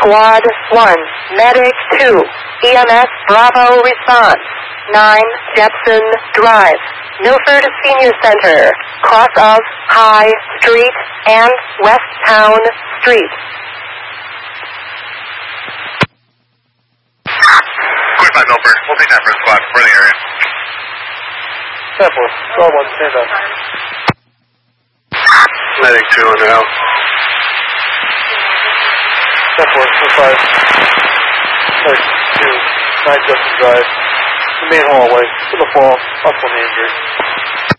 Squad 1, Medic 2, EMS Bravo response, 9 Jepson Drive, Milford Senior Center, cross of High Street and West Town Street. 45 Milford, we'll take that for a squad. We're in the area. 10-4, 12-1, stand up. Medic 2 under out. 10-4, 25, 2, 9 Justin Drive, the main hallway, to the fall, up on the injury.